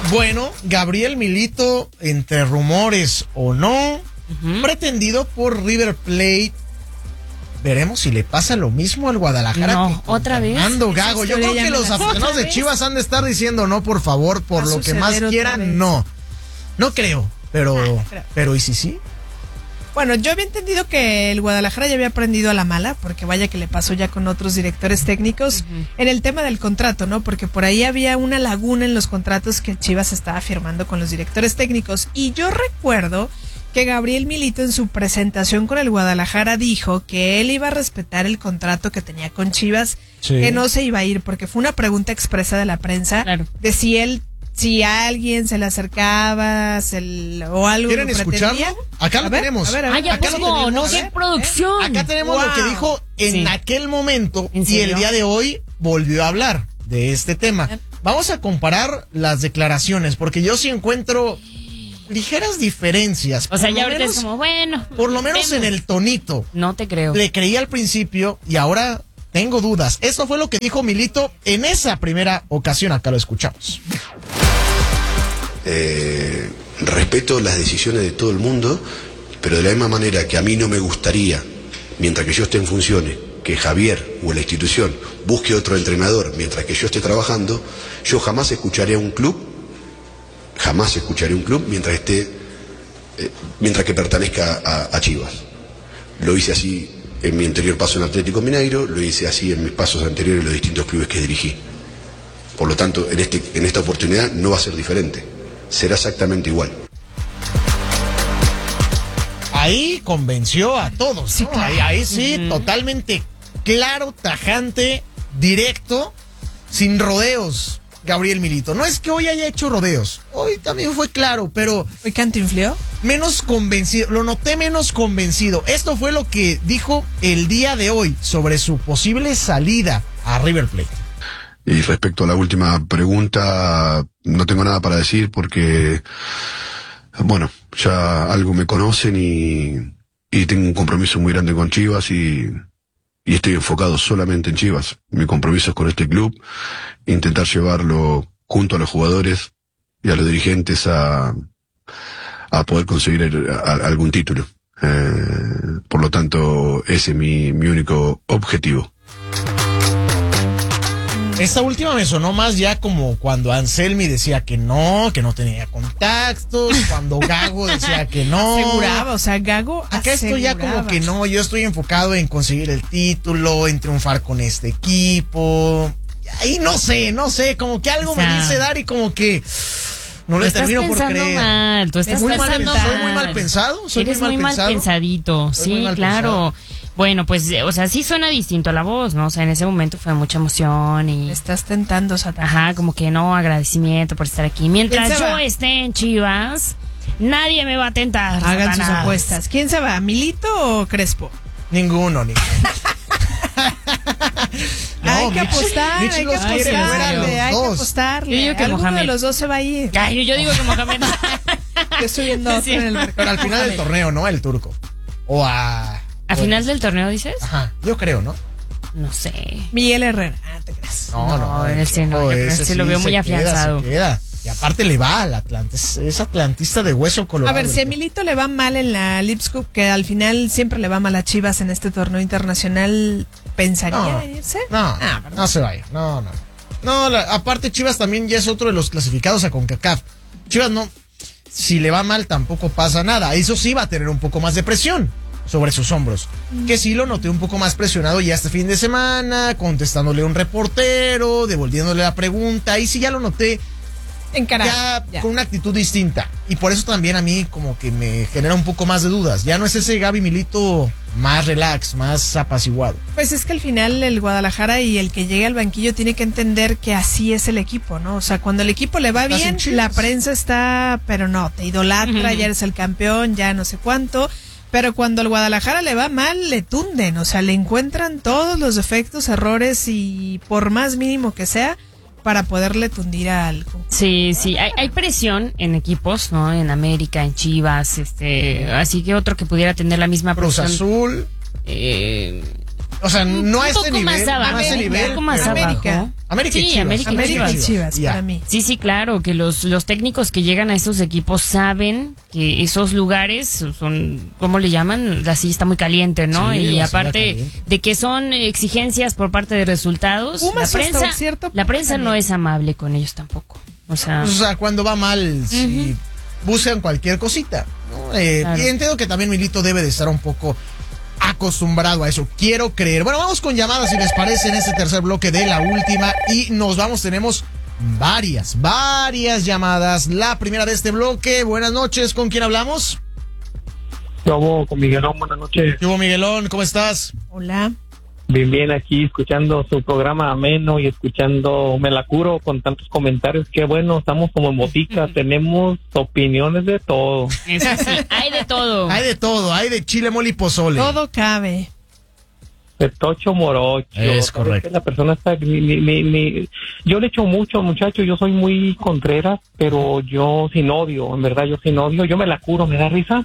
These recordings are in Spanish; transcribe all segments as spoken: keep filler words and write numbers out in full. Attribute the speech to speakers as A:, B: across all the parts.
A: Bueno, Gabriel Milito, entre rumores o no, uh-huh. pretendido por River Plate. Veremos si le pasa lo mismo al Guadalajara.
B: No,
A: que
B: otra vez.
A: Fernando Gago. Yo creo que los aficionados de Chivas han de estar diciendo no, por favor, por lo que más quieran, no. No creo, pero, ah, pero, pero ¿y si sí?
C: Bueno, yo había entendido que el Guadalajara ya había aprendido a la mala, porque vaya que le pasó ya con otros directores técnicos, uh-huh. en el tema del contrato, ¿no? Porque por ahí había una laguna en los contratos que Chivas estaba firmando con los directores técnicos. Y yo recuerdo que Gabriel Milito en su presentación con el Guadalajara dijo que él iba a respetar el contrato que tenía con Chivas, sí. que no se iba a ir, porque fue una pregunta expresa de la prensa, claro. de si él, si alguien se le acercaba se, o algo.
A: ¿Quieren escucharlo? Acá lo ver, tenemos.
B: A ver, a ver. Ay, acá lo tenemos. No sé, producción.
A: Acá tenemos wow. lo que dijo en sí. aquel momento y el día de hoy volvió a hablar de este tema. Vamos a comparar las declaraciones, porque yo sí encuentro ligeras diferencias.
B: O sea, ya ahorita es como, bueno.
A: Por lo menos en el tonito.
B: No te creo.
A: Le creí al principio y ahora tengo dudas. Esto fue lo que dijo Milito en esa primera ocasión. Acá lo escuchamos.
D: Eh, respeto las decisiones de todo el mundo, pero de la misma manera que a mí no me gustaría, mientras que yo esté en funciones, que Javier o la institución busque otro entrenador mientras que yo esté trabajando, yo jamás escucharé a un club Jamás escucharé un club mientras esté, eh, mientras que pertenezca a, a Chivas. Lo hice así en mi anterior paso en Atlético Mineiro, lo hice así en mis pasos anteriores en los distintos clubes que dirigí. Por lo tanto, en, este, en esta oportunidad no va a ser diferente, será exactamente igual.
A: Ahí convenció a todos,
C: sí,
A: ¿no?
C: claro.
A: ahí, ahí sí, uh-huh. totalmente claro, tajante, directo, sin rodeos. Gabriel Milito. No es que hoy haya hecho rodeos, hoy también fue claro, pero
C: ¿hoy cantinfleó?
A: Menos convencido, lo noté menos convencido. Esto fue lo que dijo el día de hoy sobre su posible salida a River Plate.
D: Y respecto a la última pregunta, no tengo nada para decir porque, bueno, ya algo me conocen y, y tengo un compromiso muy grande con Chivas y... Y estoy enfocado solamente en Chivas. Mi compromiso es con este club, intentar llevarlo junto a los jugadores y a los dirigentes a, a poder conseguir el, a, algún título. Eh, por lo tanto, ese es mi, mi único objetivo.
A: Esta última me sonó más ya como cuando Anselmi decía que no, que no tenía contactos, cuando Gago decía que no.
C: Aseguraba, o sea, Gago
A: Acá estoy ya como que no, yo estoy enfocado en conseguir el título, en triunfar con este equipo. Ahí no sé, no sé, como que algo o sea, me dice Dari como que no le termino por creer.
B: Mal, tú estás
A: muy
B: pensando
A: mal,
B: mal.
A: Soy muy mal pensado, soy
B: Eres
A: muy mal,
B: muy mal
A: pensado.
B: pensadito,
A: soy
B: sí,
A: mal
B: claro.
A: Pensado.
B: Bueno, pues, o sea, sí suena distinto a la voz, ¿no? O sea, en ese momento fue mucha emoción y...
C: Me estás tentando, Satanás.
B: Ajá, como que no, agradecimiento por estar aquí. Mientras yo
C: va?
B: esté en Chivas, nadie me va a tentar,
C: Hagan
B: Satanás.
C: sus apuestas. ¿Quién se va, Milito o Crespo?
A: Ninguno, ninguno.
C: No, hay que apostar, hay que apostarle, hay que apostarle.
B: Yo digo que
C: Alguno
B: Mohamed.
C: de los dos se va a ir.
B: Ay, yo digo que Mohamed.
C: Yo estoy viendo otro
B: Sí.
C: en el mercado.
A: Pero al final del torneo, ¿no? El turco. O a...
B: ¿A final del torneo dices?
A: Ajá, yo creo, ¿no?
B: No sé.
C: Miguel Herrera. Ah, te creas.
A: No, no.
B: No, él sí no, yo creo que sí lo veo muy afianzado.
A: Se queda, se queda. Y aparte le va al Atlante, es, es atlantista de hueso colorado.
C: A ver, si a Milito le va mal en la Leagues Cup, que al final siempre le va mal a Chivas en este torneo internacional, ¿pensaría
A: no,
C: en irse?
A: No,
C: ah,
A: no se vaya, no, no. No, la, aparte Chivas también ya es otro de los clasificados a CONCACAF. Chivas no, si le va mal tampoco pasa nada, eso sí va a tener un poco más de presión sobre sus hombros, mm. que sí lo noté un poco más presionado ya este fin de semana, contestándole a un reportero, devolviéndole la pregunta, ahí sí ya lo noté
C: Encarado,
A: ya,
C: ya
A: con una actitud distinta, y por eso también a mí como que me genera un poco más de dudas, ya no es ese Gaby Milito más relax, más apaciguado.
C: Pues es que al final el Guadalajara y el que llegue al banquillo tiene que entender que así es el equipo, ¿no? O sea, cuando el equipo le va bien, la prensa está, pero no, te idolatra, uh-huh. ya eres el campeón, ya no sé cuánto. Pero cuando al Guadalajara le va mal, le tunden, o sea, le encuentran todos los defectos, errores y por más mínimo que sea, para poderle tundir a algo.
B: Sí, sí, hay, hay presión en equipos, ¿no? En América, en Chivas, este, así que otro que pudiera tener la misma
A: presión. Cruz Azul.
B: Eh,
A: o sea, no a este nivel,
B: más abajo,
A: no a ese nivel.
B: Un poco más
C: América.
B: abajo.
A: América y
B: Sí,
A: Chivas.
B: América y
C: América y
B: Chivas.
C: Chivas,
A: Ya.
C: para mí.
B: Sí, sí, claro, que los, los técnicos que llegan a esos equipos saben que esos lugares son, ¿cómo le llaman? Así está muy caliente, ¿no?
A: Sí,
B: y
A: la
B: aparte
A: zona caliente.
B: de que son exigencias por parte de resultados,
C: Pumas
B: la
C: hasta
B: prensa,
C: un cierto
B: la
C: punto
B: prensa no
C: también.
B: es amable con ellos tampoco. O sea,
A: O sea, cuando va mal, si buscan cualquier cosita, ¿no? Eh,
B: Claro.
A: Y entiendo que también Milito debe de estar un poco acostumbrado a eso. Quiero creer. Bueno, vamos con llamadas, si les parece, en este tercer bloque de la última. Y nos vamos, tenemos varias, varias llamadas. La primera de este bloque. Buenas noches, ¿con quién hablamos?
E: Yo con Miguelón, buenas noches.
A: ¿Qué hubo, Miguelón? ¿Cómo estás?
C: Hola.
E: Bien, bien, aquí escuchando su programa ameno y escuchando Me la curo con tantos comentarios. Qué bueno, estamos como en botica, tenemos opiniones de todo.
B: eso sí, hay de todo.
A: Hay de todo, hay de chile, mole y pozole.
C: Todo cabe.
E: De tocho morocho.
A: Es
E: ¿Sabes
A: correcto.
E: qué? La persona está... Ni, ni, ni, ni- Yo le echo mucho, muchacho, yo soy muy contreras, pero yo sin odio, en verdad, yo sin odio. Yo me la curo, me da risa.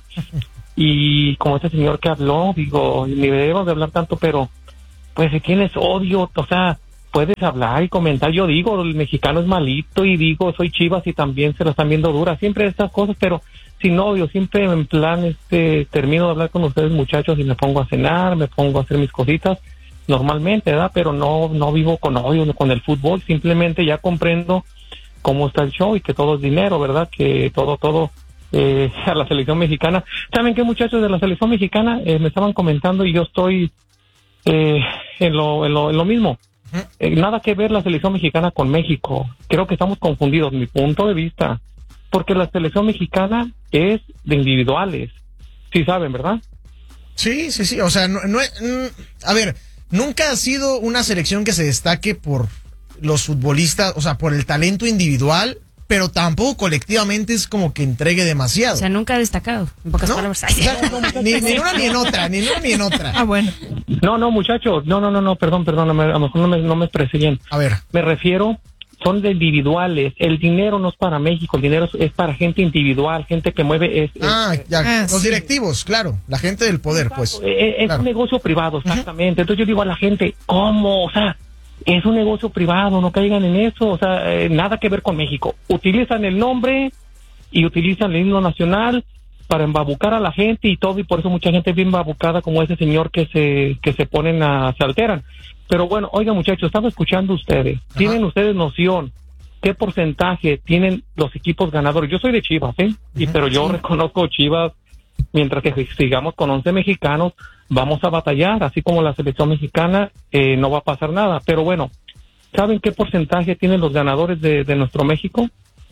E: Y como ese señor que habló, digo, ni debemos de hablar tanto, pero... Pues si tienes odio, o sea, puedes hablar y comentar. Yo digo, el mexicano es malito y digo, soy Chivas y también se lo están viendo dura. Siempre estas cosas, pero sin odio, siempre en plan, este, termino de hablar con ustedes, muchachos, y me pongo a cenar, me pongo a hacer mis cositas normalmente, ¿verdad? Pero no, no vivo con odio con el fútbol, simplemente ya comprendo cómo está el show y que todo es dinero, ¿verdad? Que todo, todo... Eh, a la selección mexicana. ¿Saben qué, muchachos de la selección mexicana? Eh, me estaban comentando y yo estoy... Eh, en, lo, en, lo, en lo mismo. Eh, nada que ver la selección mexicana con México. Creo que estamos confundidos, mi punto de vista. Porque la selección mexicana es de individuales. Sí saben, ¿verdad?
A: Sí, sí, sí. O sea, no, no es- mm, a ver, nunca ha sido una selección que se destaque por los futbolistas, o sea, por el talento individual, pero tampoco colectivamente es como que entregue demasiado.
B: O sea, nunca ha destacado, en pocas
A: ¿No?
B: palabras.
A: O sea, ni, ni en una ni en otra, ni en una ni en otra.
C: Ah, bueno.
E: No, no, muchachos. No, no, no, no, perdón, perdón. A lo mejor no me, no me expresé bien.
A: A ver.
E: Me refiero, son de individuales. El dinero no es para México, el dinero es, es para gente individual, gente que mueve... Es, es-
A: Ah, ya,
C: Ah,
A: los
C: sí.
A: directivos, claro, la gente del poder, pues.
E: Eh, es
A: Claro.
E: un negocio privado, exactamente. Entonces yo digo a la gente, ¿cómo? O sea, es un negocio privado, no caigan en eso. O sea, eh, nada que ver con México. Utilizan el nombre y utilizan el himno nacional para embabucar a la gente y todo, y por eso mucha gente es bien embabucada como ese señor que se que se ponen a, se alteran. Pero bueno, oiga, muchachos, estaba escuchando ustedes.
A: Ajá.
E: ¿Tienen ustedes noción qué porcentaje tienen los equipos ganadores? Yo soy de Chivas, ¿eh? Y, pero yo reconozco Chivas. Mientras que sigamos con once mexicanos, vamos a batallar, así como la selección mexicana, eh, no va a pasar nada. Pero bueno, ¿saben qué porcentaje tienen los ganadores de, de nuestro México?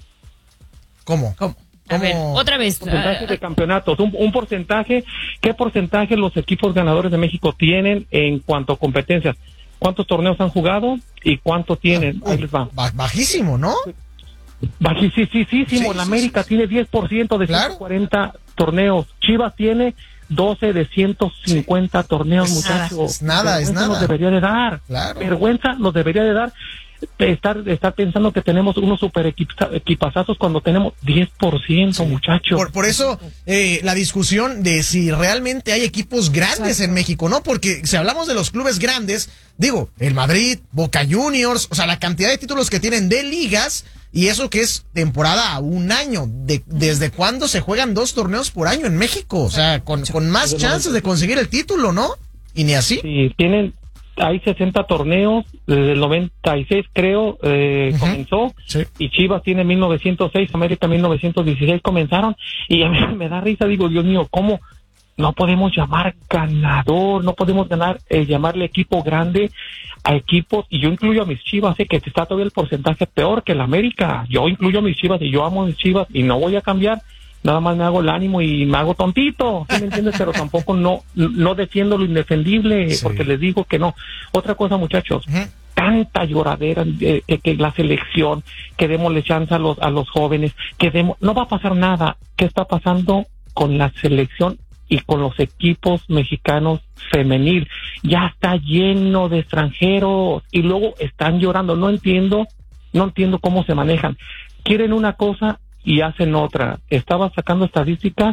A: ¿Cómo?
C: ¿Cómo?
B: A ver,
A: ¿Cómo?
B: otra vez.
E: Porcentaje
B: ah,
E: de campeonatos, un, un porcentaje, ¿qué porcentaje los equipos ganadores de México tienen en cuanto a competencias? ¿Cuántos torneos han jugado y cuánto tienen? Ahí les va.
A: Ba- bajísimo, ¿no?
E: Bajísimo,
A: Sí, sí,
E: la América
A: sí,
E: tiene diez por ciento de
A: Claro.
E: ciento cuarenta torneos. Chivas tiene doce de ciento cincuenta torneos,
A: Es
E: muchachos.
A: es nada, es
E: Vergüenza
A: nada.
E: nos debería de dar.
A: Claro.
E: Vergüenza nos debería de dar de estar, de estar pensando que tenemos unos super equipa- equipazazos cuando tenemos diez por ciento, muchachos.
A: Por, por eso eh, la discusión de si realmente hay equipos grandes en México, ¿no? Porque si hablamos de los clubes grandes, digo, el Madrid, Boca Juniors, o sea, la cantidad de títulos que tienen de ligas, y eso que es temporada a un año. De, ¿Desde cuándo se juegan dos torneos por año en México? O sea, con, con más chances de conseguir el título, ¿no? Y ni así.
E: Sí, tienen, hay sesenta torneos, desde el noventa y seis creo, eh,
A: Ujú.
E: comenzó.
A: Sí.
E: Y Chivas tiene mil novecientos seis, América mil novecientos dieciséis comenzaron, y a mí me da risa, digo, Dios mío, ¿cómo no podemos llamar ganador, no podemos ganar, eh, llamarle equipo grande a equipos? Y yo incluyo a mis Chivas, sé que está todavía el porcentaje peor que el América. Yo incluyo a mis Chivas y yo amo a mis Chivas y no voy a cambiar, nada más me hago el ánimo y me hago tontito, ¿sí me entiendes? Pero tampoco no, no defiendo lo indefendible,
A: Sí.
E: porque les digo que no. Otra cosa, muchachos,
A: Ujú.
E: tanta lloradera de que, que la selección, que démosle chance a los a los jóvenes, que demos, no va a pasar nada. ¿Qué está pasando con la selección y con los equipos mexicanos femenil? Ya está lleno de extranjeros y luego están llorando. No entiendo, no entiendo cómo se manejan. Quieren una cosa y hacen otra. Estaba sacando estadísticas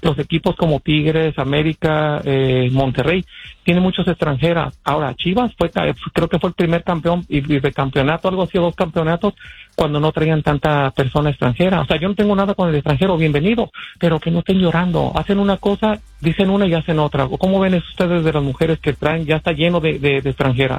E: los equipos como Tigres, América, eh, Monterrey, tienen muchos extranjeras. Ahora, Chivas fue, creo que fue el primer campeón y, y de campeonato, algo así, dos campeonatos, cuando no traían tanta persona extranjera. O sea, yo no tengo nada con el extranjero, bienvenido, pero que no estén llorando. Hacen una cosa, dicen una y hacen otra. ¿Cómo ven ustedes de las mujeres que traen? Ya está lleno de, de, de extranjeras.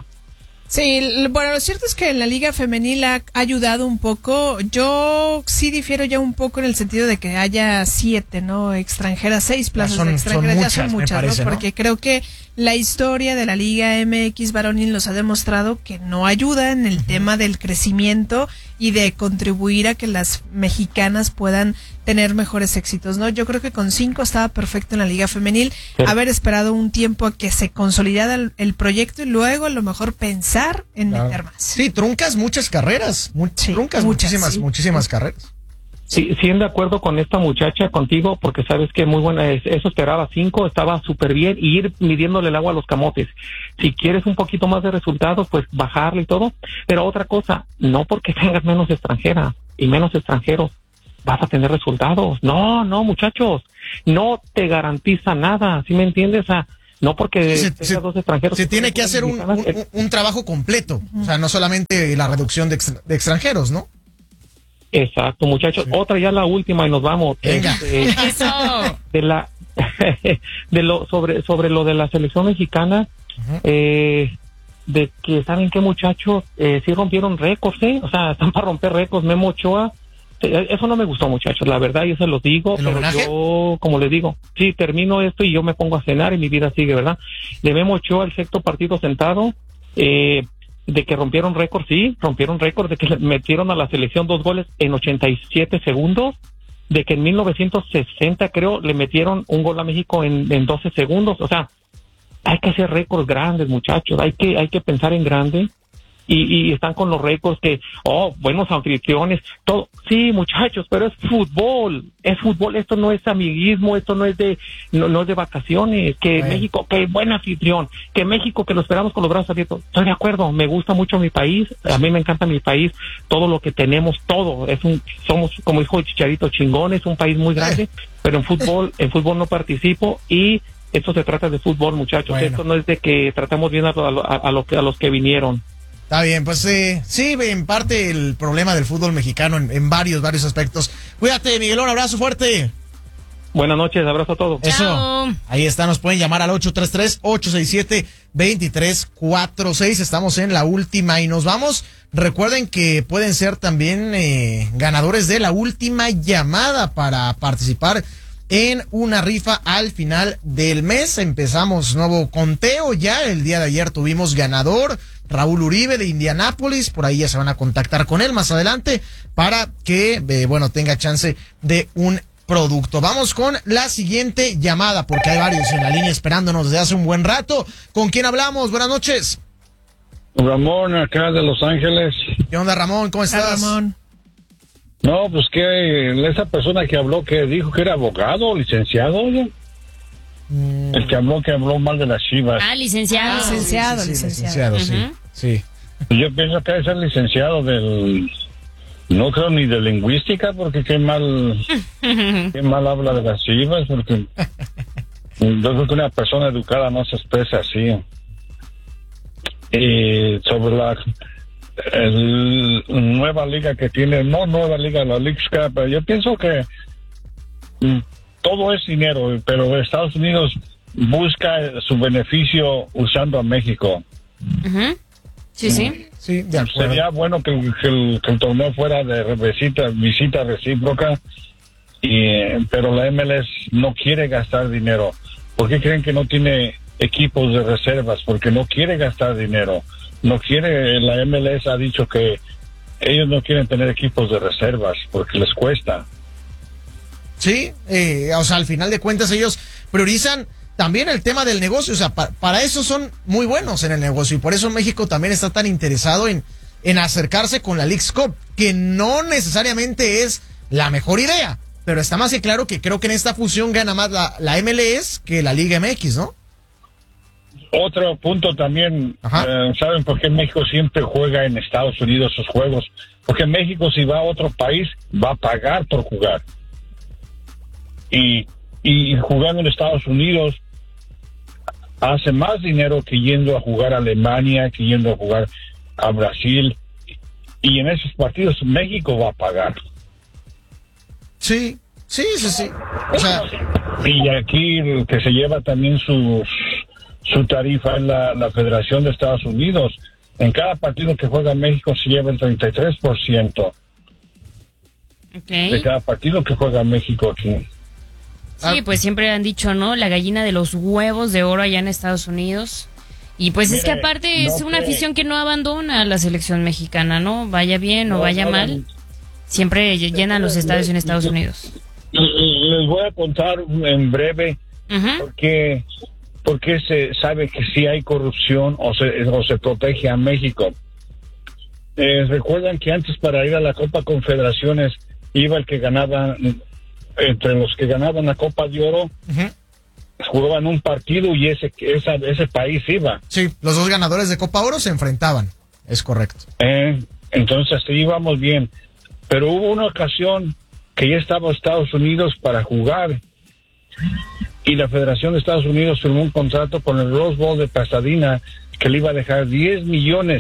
C: Sí, bueno, lo cierto es que en la liga femenil ha ayudado un poco. Yo sí difiero ya un poco en el sentido de que haya siete, ¿no? Extranjeras, seis plazas
A: son,
C: de extranjeras,
A: son
C: ya son
A: muchas,
C: muchas,
A: parece,
C: ¿no?
A: ¿no?
C: Porque creo que la historia de la Liga M X varonil nos ha demostrado que no ayuda en el uh-huh. tema del crecimiento y de contribuir a que las mexicanas puedan tener mejores éxitos, ¿no? Yo creo que con cinco estaba perfecto en la Liga femenil, sí. haber esperado un tiempo a que se consolidara el, el proyecto y luego a lo mejor pensar en claro. meter más.
A: Sí, truncas muchas carreras, mu- sí, truncas muchas, muchísimas, sí. muchísimas carreras.
E: Sí, sí, de acuerdo con esta muchacha, contigo, porque sabes que muy buena es, eso esperaba cinco, estaba súper bien, y ir midiéndole el agua a los camotes. Si quieres un poquito más de resultados, pues bajarle y todo, pero otra cosa, no porque tengas menos extranjeras y menos extranjeros, vas a tener resultados. No, no, muchachos, no te garantiza nada, ¿sí me entiendes? O sea, no porque
A: se,
E: tengas
A: se,
E: dos extranjeros.
A: Se tiene que hacer un, un, un trabajo completo, uh-huh. o sea, no solamente la reducción de, ex, de extranjeros, ¿no?
E: Exacto, muchachos. Sí. Otra ya la última y nos vamos.
A: Venga.
E: Este, de la de lo sobre sobre lo de la selección mexicana, uh-huh. eh, de que saben qué, muchachos, eh, sí rompieron récords, ¿eh? O sea, están para romper récords. Memo Ochoa, eh, eso no me gustó, muchachos, la verdad, yo se los digo, pero homenaje? Yo, como les digo, sí, termino esto y yo me pongo a cenar y mi vida sigue, ¿verdad? De Memo Ochoa, el sexto partido sentado, eh, de que rompieron récord, sí, rompieron récord, de que le metieron a la selección dos goles en ochenta y siete segundos, de que en mil novecientos sesenta, creo, le metieron un gol a México en, en doce segundos. O sea, hay que hacer récords grandes, muchachos, hay que hay que pensar en grande. Y, y están con los récords que, oh, buenos anfitriones, todo. Sí, muchachos, pero es fútbol, es fútbol, esto no es amiguismo, esto no es de no, no es de vacaciones, que bueno. México, que buen anfitrión, que México, que lo esperamos con los brazos abiertos. Estoy de acuerdo, me gusta mucho mi país, a mí me encanta mi país, todo lo que tenemos, todo, es un, somos, como dijo el Chicharito, chingones, un país muy grande, pero en fútbol, en fútbol no participo y esto se trata de fútbol, muchachos, bueno. Esto no es de que tratamos bien a, a, a, lo, a los que vinieron.
A: Está bien, pues eh, sí, en parte el problema del fútbol mexicano en, en varios, varios aspectos. Cuídate, Miguelón, abrazo fuerte.
E: Buenas noches, abrazo a todos.
A: Eso, Chao. Ahí está, nos pueden llamar al ocho tres tres, ocho seis siete, dos tres cuatro seis. Estamos en la última y nos vamos. Recuerden que pueden ser también eh, ganadores de la última llamada para participar en una rifa al final del mes. Empezamos nuevo conteo ya. El día de ayer tuvimos ganador, Raúl Uribe de Indianápolis. Por ahí ya se van a contactar con él más adelante para que, eh, bueno, tenga chance de un producto. Vamos con la siguiente llamada porque hay varios en la línea esperándonos desde hace un buen rato. ¿Con quién hablamos? Buenas noches.
F: Ramón, acá de Los Ángeles.
A: ¿Qué onda, Ramón? ¿Cómo estás?
C: Hola, Ramón.
F: No, pues que esa persona que habló, que dijo que era abogado, licenciado, oye. Mm. El que habló, que habló mal de las Chivas.
B: Ah, licenciado.
C: Ah, licenciado,
A: sí, sí, sí,
C: licenciado.
A: licenciado, uh-huh. sí, sí.
F: Yo pienso que debe ser licenciado del... No creo ni de lingüística, porque qué mal... qué mal habla de las Chivas, porque... yo creo que una persona educada no se expresa así. Y sobre la... El, nueva liga que tiene, no nueva liga, la Leagues Cup, yo pienso que mm, todo es dinero, pero Estados Unidos busca su beneficio usando a México.
B: Uh-huh. Sí, sí.
A: Sí, de acuerdo.
F: Sería bueno que, que, el, que el torneo fuera de visita, visita recíproca, y, pero la M L S no quiere gastar dinero. ¿Por qué creen que no tiene equipos de reservas? Porque no quiere gastar dinero. No quiere, la M L S ha dicho que ellos no quieren tener equipos de reservas porque les cuesta.
A: Sí, eh, o sea, al final de cuentas ellos priorizan también el tema del negocio, o sea, pa- para eso son muy buenos en el negocio y por eso México también está tan interesado en, en acercarse con la Leagues Cup, que no necesariamente es la mejor idea, pero está más que claro que creo que en esta fusión gana más la, la M L S que la Liga M X, ¿no?
F: Otro punto también, eh, ¿saben por qué México siempre juega en Estados Unidos sus juegos? Porque México, si va a otro país, va a pagar por jugar. Y, y jugando en Estados Unidos hace más dinero que yendo a jugar a Alemania, que yendo a jugar a Brasil, y en esos partidos México va a pagar.
A: Sí, sí, sí, sí. O sea,
F: y aquí el que se lleva también su, su tarifa es la, la Federación de Estados Unidos. En cada partido que juega México se lleva el treinta y tres por ciento
B: Okay.
F: de cada partido que juega México aquí.
B: Sí, pues siempre han dicho, ¿no? La gallina de los huevos de oro allá en Estados Unidos. Y pues es que
F: Mire,
B: aparte es
F: no
B: una
F: sé.
B: afición que no abandona a la selección mexicana, ¿no? Vaya bien o
F: No,
B: vaya
F: no,
B: mal, siempre llenan los estadios en Estados Unidos.
F: Les voy a contar en breve
B: Ujú.
F: porque, porque se sabe que si hay corrupción o se, o se protege a México. Eh, Recuerdan que antes para ir a la Copa Confederaciones iba el que ganaba, entre los que ganaban la Copa de Oro,
A: ujú.
F: jugaban un partido y ese, esa, ese país iba.
A: Sí, los dos ganadores de Copa Oro se enfrentaban. Es correcto.
F: Eh, entonces así íbamos bien. Pero hubo una ocasión que ya estaba Estados Unidos para jugar y la Federación de Estados Unidos firmó un contrato con el Rose Bowl de Pasadena que le iba a dejar diez millones.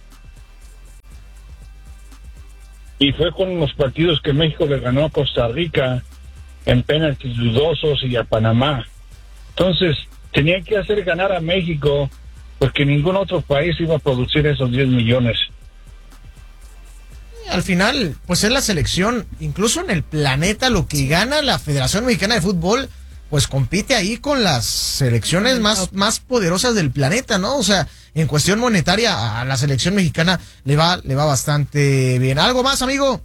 F: Y fue con los partidos que México le ganó a Costa Rica en penaltis dudosos y a Panamá. Entonces, tenía que hacer ganar a México porque ningún otro país iba a producir esos diez millones.
A: Al final, pues es la selección, incluso en el planeta, lo que gana la Federación Mexicana de Fútbol, pues compite ahí con las selecciones más, más poderosas del planeta, ¿no? O sea, en cuestión monetaria, a la selección mexicana le va, le va bastante bien. ¿Algo más, amigo?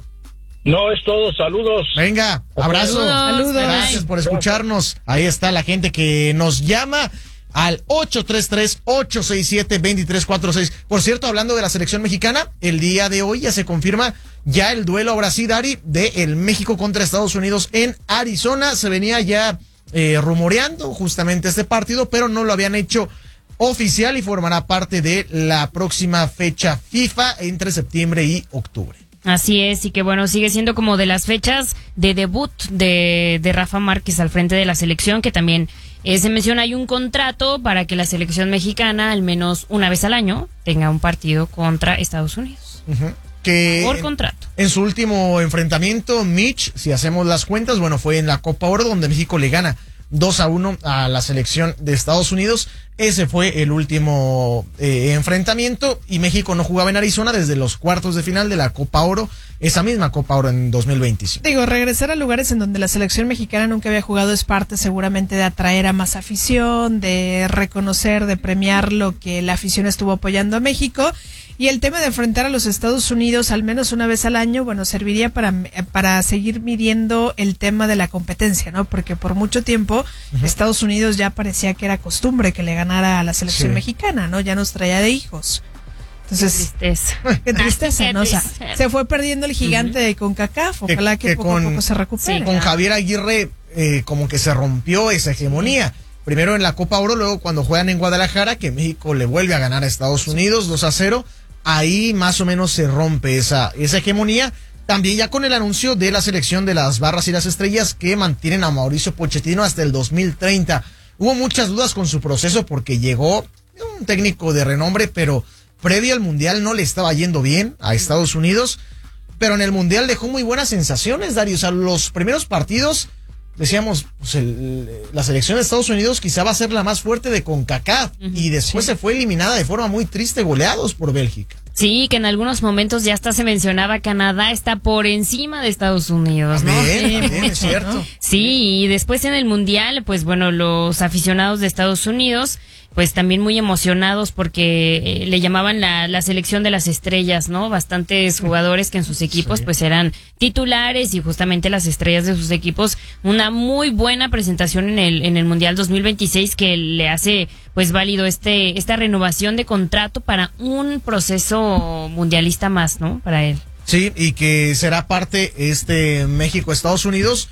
F: No, es todo. Saludos.
A: Venga, abrazo.
B: Saludos.
A: Gracias por escucharnos. Ahí está la gente que nos llama al ocho tres tres, ocho seis siete, dos tres cuatro seis. Por cierto, hablando de la selección mexicana, el día de hoy ya se confirma ya el duelo, ahora sí, Dari, de el México contra Estados Unidos en Arizona. Se venía ya eh, rumoreando justamente este partido, pero no lo habían hecho oficial y formará parte de la próxima fecha FIFA entre septiembre y octubre.
B: Así es, y que bueno, sigue siendo como de las fechas de debut de, de Rafa Márquez al frente de la selección, que también eh, se menciona hay un contrato para que la selección mexicana al menos una vez al año tenga un partido contra Estados Unidos.
A: Uh-huh. Que
B: Por
A: en,
B: contrato.
A: en su último enfrentamiento, Mitch, si hacemos las cuentas, bueno, fue en la Copa Oro donde México le gana dos a uno a la selección de Estados Unidos. Ese fue el último eh, enfrentamiento y México no jugaba en Arizona desde los cuartos de final de la Copa Oro, esa misma Copa Oro en dos mil veinticinco.
C: Digo, regresar a lugares en donde la selección mexicana nunca había jugado es parte seguramente de atraer a más afición, de reconocer, de premiar lo que la afición estuvo apoyando a México. Y el tema de enfrentar a los Estados Unidos al menos una vez al año, bueno, serviría para, para seguir midiendo el tema de la competencia, ¿no? Porque por mucho tiempo uh-huh. Estados Unidos ya parecía que era costumbre que le ganara a la selección sí. mexicana, ¿no? Ya nos traía de hijos. Entonces,
B: qué tristeza.
C: Qué tristeza,
B: Qué
C: ¿no? O sea,
B: tristeza.
C: se fue perdiendo el gigante uh-huh. de CONCACAF. Ojalá que, que, que poco con, a poco se recupere.
A: Sí, con Javier Aguirre eh, como que se rompió esa hegemonía. Sí. Primero en la Copa Oro, luego cuando juegan en Guadalajara, que México le vuelve a ganar a Estados Unidos dos a cero. Ahí más o menos se rompe esa, esa hegemonía. También ya con el anuncio de la selección de las Barras y las Estrellas que mantienen a Mauricio Pochettino hasta el dos mil treinta. Hubo muchas dudas con su proceso porque llegó un técnico de renombre, pero previo al Mundial no le estaba yendo bien a Estados Unidos. Pero en el Mundial dejó muy buenas sensaciones, Dario. O sea, los primeros partidos, decíamos, pues el, la selección de Estados Unidos quizá va a ser la más fuerte de CONCACAF. Uh-huh, y después sí. se fue eliminada de forma muy triste, goleados por Bélgica.
B: Sí, que en algunos momentos ya hasta se mencionaba Canadá está por encima de Estados Unidos, ¿no?
A: También,
B: sí,
A: también, es cierto.
B: Sí, y después en el Mundial, pues bueno, los aficionados de Estados Unidos, pues también muy emocionados porque eh, le llamaban la, la selección de las estrellas, ¿no? Bastantes jugadores que en sus equipos sí. pues eran titulares y justamente las estrellas de sus equipos. Una muy buena presentación en el en el Mundial dos mil veintiséis que le hace pues válido este esta renovación de contrato para un proceso mundialista más, ¿no? Para él.
A: Sí, y que será parte este México-Estados Unidos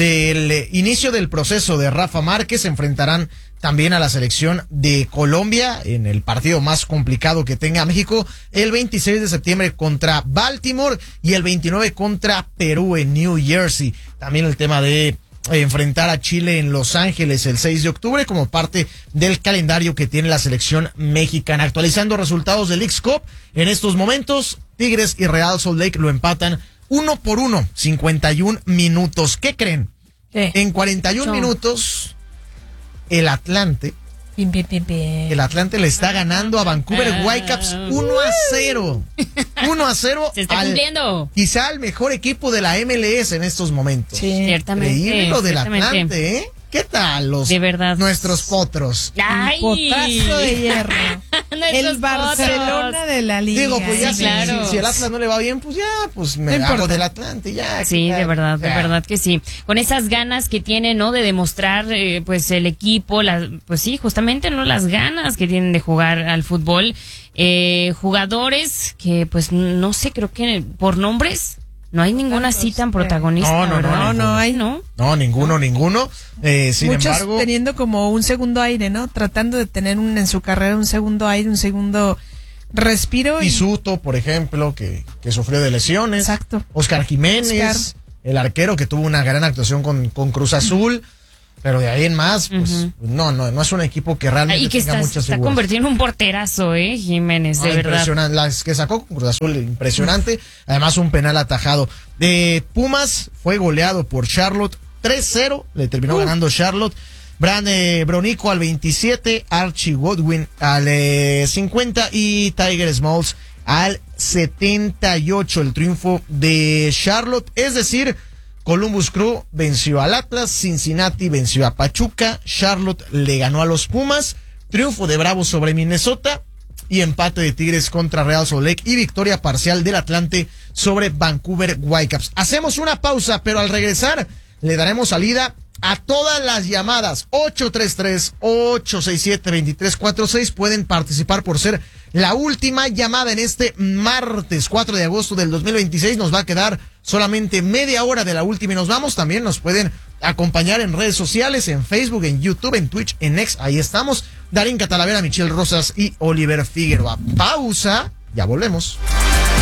A: del inicio del proceso de Rafa Márquez. Se enfrentarán también a la selección de Colombia en el partido más complicado que tenga México el veintiséis de septiembre contra Baltimore y el veintinueve contra Perú en New Jersey. También el tema de enfrentar a Chile en Los Ángeles el seis de octubre como parte del calendario que tiene la selección mexicana. Actualizando resultados del Leagues Cup, en estos momentos Tigres y Real Salt Lake lo empatan uno por uno, cincuenta y un minutos. ¿Qué creen?
C: ¿Qué?
A: En cuarenta y un
B: Son.
A: minutos, el Atlante,
C: Pim, pim, pim, pim.
A: el Atlante le está ganando a Vancouver Whitecaps uno a cero. uno a cero.
B: Se está
A: al,
B: cumpliendo.
A: Quizá el mejor equipo de la M L S en estos momentos.
C: Sí.
B: Ciertamente.
A: Increíble lo del
B: ciertamente.
A: Atlante, ¿eh? ¿Qué tal los
B: De verdad.
A: nuestros potros?
B: ¡Ay!
C: Potazo de hierro.
B: Nuestros
C: El Barcelona
B: potros.
C: de la liga.
A: Digo, pues ya
B: Sí,
A: si,
B: claro.
A: si, si el Atlas no le va bien, pues ya, pues me
C: No
A: hago
C: importa.
A: del Atlante, ya.
B: Sí,
A: ya,
B: de verdad, de
A: ya.
B: verdad que sí. Con esas ganas que tiene, ¿no? De demostrar, eh, pues, el equipo, las, pues sí, justamente, ¿no? Las ganas que tienen de jugar al fútbol. Eh, jugadores que, pues, no sé, creo que por nombres no hay ninguna así tan protagonista,
A: No, no, no,
B: ¿verdad?
C: No, no hay.
B: ¿no?
A: No, ninguno, ninguno. Eh, sin
C: Muchos
A: embargo,
C: teniendo como un segundo aire, ¿no? Tratando de tener un, en su carrera un segundo aire, un segundo respiro. Y,
A: Pisuto, por ejemplo, que, que sufrió de lesiones.
C: Exacto.
A: Oscar Jiménez,
C: Oscar.
A: el arquero que tuvo una gran actuación con, con Cruz Azul. Pero de ahí en más, pues,
B: Ujú.
A: no, no, no es un equipo que realmente
B: Y que
A: tenga
B: está,
A: muchas
B: está
A: figuras.
B: convirtiendo en un porterazo, ¿eh? Jiménez, de
A: Ah,
B: verdad.
A: impresionante. Las que sacó con Cruz Azul, impresionante. Además, un penal atajado. De Pumas fue goleado por Charlotte tres cero. Le terminó
B: Uh.
A: ganando Charlotte. Bran eh, Bronico al veintisiete. Archie Godwin al eh, cincuenta. Y Tiger Smalls al setenta y ocho. El triunfo de Charlotte. Es decir, Columbus Crew venció al Atlas, Cincinnati venció a Pachuca, Charlotte le ganó a los Pumas, triunfo de Bravos sobre Minnesota y empate de Tigres contra Real Salt Lake y victoria parcial del Atlante sobre Vancouver Whitecaps. Hacemos una pausa, pero al regresar le daremos salida a todas las llamadas. Ocho tres tres, ocho seis siete, dos tres cuatro seis pueden participar por ser la última llamada en este martes cuatro de agosto del dos mil veintiséis. Nos va a quedar solamente media hora de la última y nos vamos. También nos pueden acompañar en redes sociales, en Facebook, en YouTube, en Twitch, en X. Ahí estamos. Darín Catalavera, Michelle Rosas y Oliver Figueroa. Pausa. Ya volvemos.